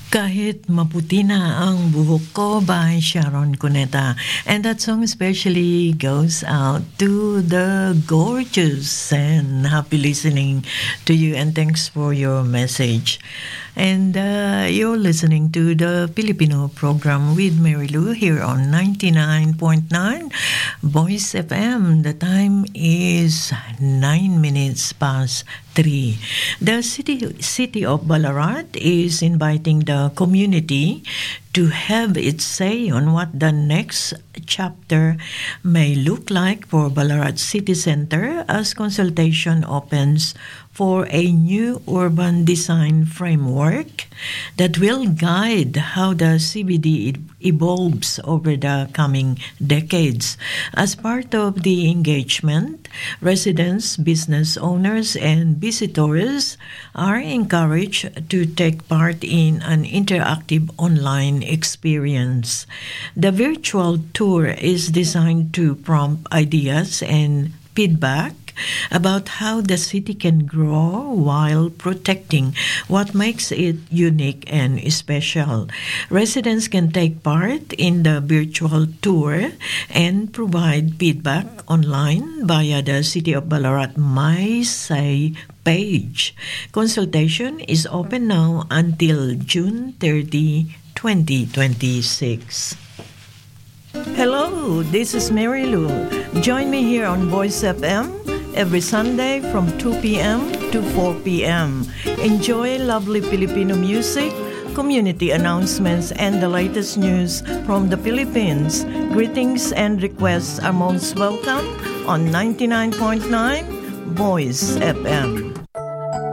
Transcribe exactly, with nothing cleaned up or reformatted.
Kahit maputi na ang buhok ko by Sharon Cuneta. And that song especially goes out to the gorgeous and happy listening to you. And thanks for your message. And uh, you're listening to the Filipino program with Mary Lou here on ninety-nine point nine Voice F M. The time is nine minutes past three. The city, city of Ballarat is inviting the community to have its say on what the next chapter may look like for Ballarat City Centre as consultation opens for a new urban design framework that will guide how the C B D evolves over the coming decades. As part of the engagement, residents, business owners, and visitors are encouraged to take part in an interactive online experience. The virtual tour is designed to prompt ideas and feedback about how the city can grow while protecting what makes it unique and special. Residents can take part in the virtual tour and provide feedback online via the City of Ballarat My Say page. Consultation is open now until June thirtieth, twenty twenty-six. Hello, this is Mary Lou. Join me here on Voice F M every Sunday from two p.m. to four p.m. Enjoy lovely Filipino music, community announcements, and the latest news from the Philippines. Greetings and requests are most welcome on ninety-nine point nine Voice F M.